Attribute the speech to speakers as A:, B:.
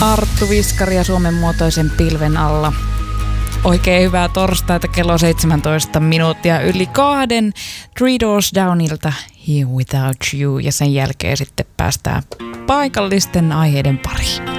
A: Arttu Viskari ja Suomen muotoisen pilven alla. Oikein hyvää torstaita, kello 17 minuuttia yli 2. Three Doors Downilta Here Without You, ja sen jälkeen sitten päästään paikallisten aiheiden pariin.